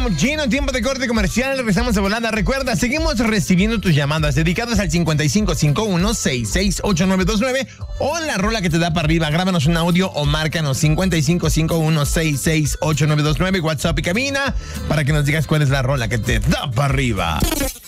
estamos llenos, tiempo de corte comercial, regresamos de volada. Recuerda, seguimos recibiendo tus llamadas dedicadas al 5551-668929 o la rola que te da para arriba. Grábanos un audio o márcanos 5551-668929, WhatsApp y cabina, para que nos digas cuál es la rola que te da para arriba.